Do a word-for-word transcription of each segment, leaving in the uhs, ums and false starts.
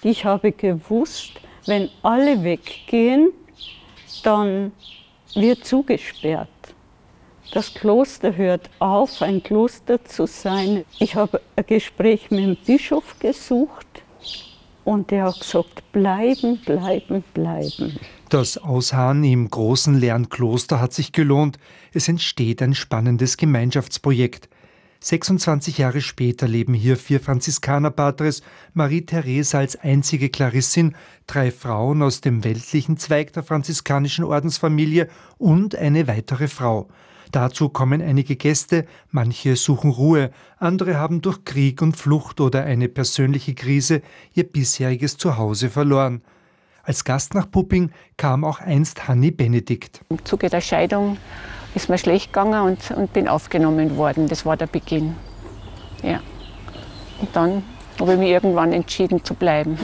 Ich habe gewusst, wenn alle weggehen, dann wird zugesperrt. Das Kloster hört auf, ein Kloster zu sein. Ich habe ein Gespräch mit dem Bischof gesucht und der hat gesagt, bleiben, bleiben, bleiben. Das Ausharren im großen leeren Kloster hat sich gelohnt. Es entsteht ein spannendes Gemeinschaftsprojekt. sechsundzwanzig Jahre später leben hier vier Franziskanerpatres, Marie-Therese als einzige Klarissin, drei Frauen aus dem weltlichen Zweig der franziskanischen Ordensfamilie und eine weitere Frau. Dazu kommen einige Gäste, manche suchen Ruhe, andere haben durch Krieg und Flucht oder eine persönliche Krise ihr bisheriges Zuhause verloren. Als Gast nach Pupping kam auch einst Hanni Benedikt. Im Zuge der Scheidung ist mir schlecht gegangen und, und bin aufgenommen worden. Das war der Beginn. Ja. Und dann habe ich mich irgendwann entschieden zu bleiben.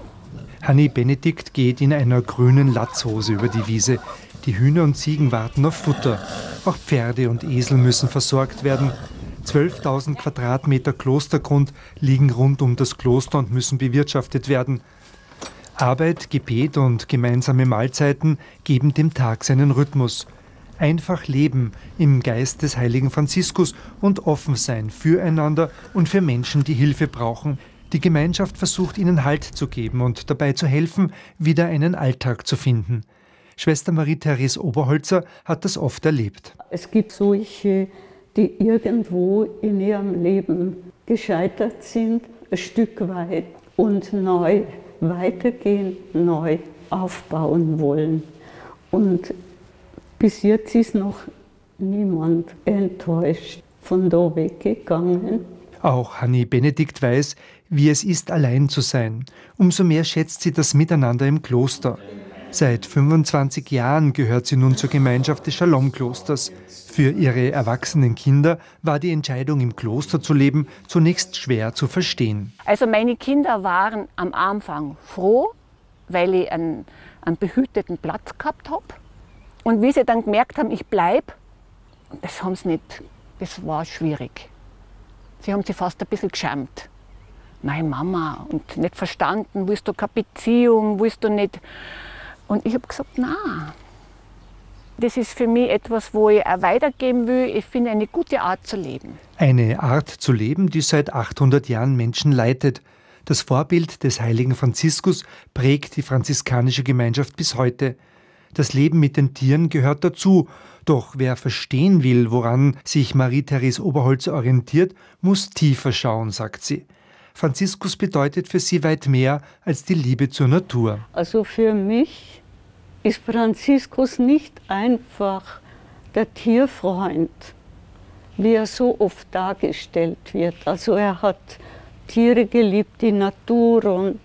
Hanni Benedikt geht in einer grünen Latzhose über die Wiese. Die Hühner und Ziegen warten auf Futter. Auch Pferde und Esel müssen versorgt werden. zwölftausend Quadratmeter Klostergrund liegen rund um das Kloster und müssen bewirtschaftet werden. Arbeit, Gebet und gemeinsame Mahlzeiten geben dem Tag seinen Rhythmus. Einfach leben im Geist des heiligen Franziskus und offen sein füreinander und für Menschen, die Hilfe brauchen. Die Gemeinschaft versucht, ihnen Halt zu geben und dabei zu helfen, wieder einen Alltag zu finden. Schwester Marie-Therese Oberholzer hat das oft erlebt. Es gibt solche, die irgendwo in ihrem Leben gescheitert sind, ein Stück weit und neu weitergehen, neu aufbauen wollen. Und bis jetzt ist noch niemand enttäuscht von da weggegangen. Auch Hanni Benedikt weiß, wie es ist, allein zu sein. Umso mehr schätzt sie das Miteinander im Kloster. Seit fünfundzwanzig Jahren gehört sie nun zur Gemeinschaft des Shalom-Klosters. Für ihre erwachsenen Kinder war die Entscheidung, im Kloster zu leben, zunächst schwer zu verstehen. Also meine Kinder waren am Anfang froh, weil ich einen, einen behüteten Platz gehabt habe. Und wie sie dann gemerkt haben, ich bleibe, das haben sie nicht, das war schwierig. Sie haben sich fast ein bisschen geschämt. Meine Mama, und nicht verstanden, willst du keine Beziehung, willst du nicht. Und ich habe gesagt, nein, das ist für mich etwas, wo ich auch weitergeben will. Ich finde eine gute Art zu leben. Eine Art zu leben, die seit achthundert Jahren Menschen leitet. Das Vorbild des heiligen Franziskus prägt die franziskanische Gemeinschaft bis heute. Das Leben mit den Tieren gehört dazu. Doch wer verstehen will, woran sich Marie-Therese Oberholzer orientiert, muss tiefer schauen, sagt sie. Franziskus bedeutet für sie weit mehr als die Liebe zur Natur. Also für mich ist Franziskus nicht einfach der Tierfreund, wie er so oft dargestellt wird. Also er hat Tiere geliebt, die Natur und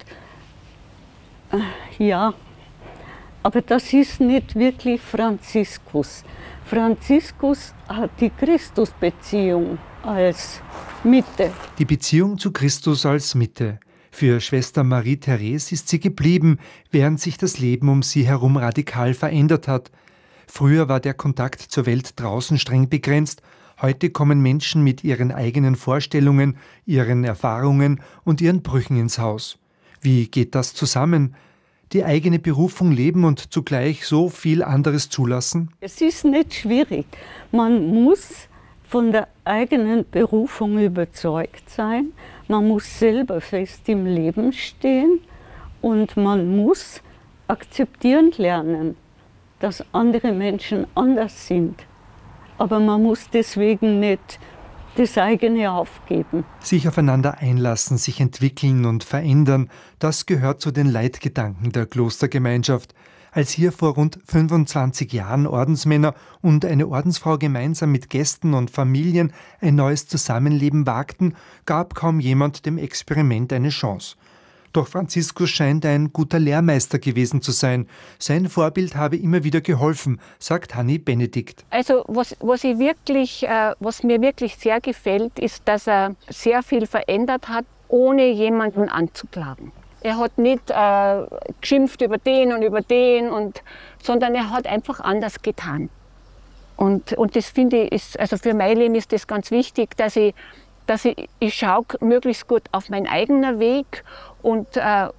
äh, ja, aber das ist nicht wirklich Franziskus. Franziskus hat die Christusbeziehung als Mitte. Die Beziehung zu Christus als Mitte. Für Schwester Marie-Therese ist sie geblieben, während sich das Leben um sie herum radikal verändert hat. Früher war der Kontakt zur Welt draußen streng begrenzt. Heute kommen Menschen mit ihren eigenen Vorstellungen, ihren Erfahrungen und ihren Brüchen ins Haus. Wie geht das zusammen? Die eigene Berufung leben und zugleich so viel anderes zulassen? Es ist nicht schwierig. Man muss von der eigenen Berufung überzeugt sein. Man muss selber fest im Leben stehen und man muss akzeptieren lernen, dass andere Menschen anders sind. Aber man muss deswegen nicht das eigene aufgeben. Sich aufeinander einlassen, sich entwickeln und verändern, das gehört zu den Leitgedanken der Klostergemeinschaft. Als hier vor rund fünfundzwanzig Jahren Ordensmänner und eine Ordensfrau gemeinsam mit Gästen und Familien ein neues Zusammenleben wagten, gab kaum jemand dem Experiment eine Chance. Doch Franziskus scheint ein guter Lehrmeister gewesen zu sein. Sein Vorbild habe immer wieder geholfen, sagt Hanni Benedikt. Also was, was, ich wirklich, äh, was mir wirklich sehr gefällt, ist, dass er sehr viel verändert hat, ohne jemanden anzuklagen. Er hat nicht äh, geschimpft über den und über den, und, sondern er hat einfach anders getan. Und, und das finde ich, ist, also für mein Leben ist das ganz wichtig, dass ich, dass ich, ich schaue möglichst gut auf meinen eigenen Weg und, äh,